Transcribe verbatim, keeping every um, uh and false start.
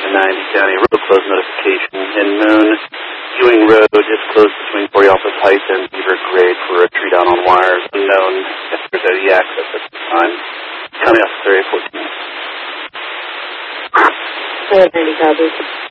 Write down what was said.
ninety County road closed notification. In Moon, Ewing Road is closed between Forty Office Heights and Beaver Grade for a tree down on wires. Unknown if there's any access at this time. County Officer eight fourteen. I have ninety copies.